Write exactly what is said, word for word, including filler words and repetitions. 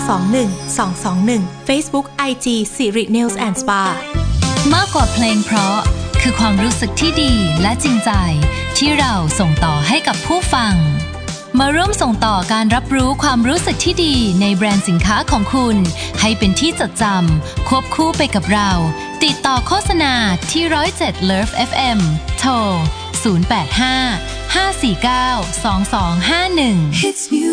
สองหนึ่ง สองสองหนึ่ง Facebook ไอ จี Siri Nails and Spa มากกว่าเพลงเพราะคือความรู้สึกที่ดีและจริงใจที่เราส่งต่อให้กับผู้ฟังมาร่วมส่งต่อการรับรู้ความรู้สึกที่ดีในแบรนด์สินค้าของคุณให้เป็นที่จดจำควบคู่ไปกับเราติดต่อโฆษณาที่หนึ่งศูนย์เจ็ด Love เอฟ เอ็ม โทรศูนย์ แปด ห้า ห้า สี่ เก้า สอง สอง ห้า หนึ่ง